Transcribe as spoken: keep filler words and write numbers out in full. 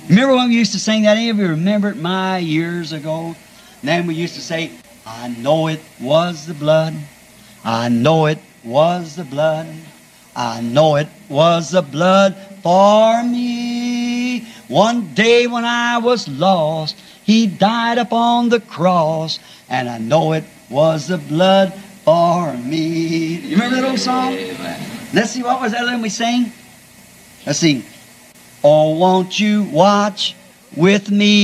Remember when we used to sing that? Any of you remember it? My years ago. And then we used to say, I know it was the blood. I know it was the blood. I know it was the blood for me. One day when I was lost, He died upon the cross, and I know it was the blood for me. You remember that old song? Let's see, what was that one we sang? Let's see. Oh, won't you watch with me?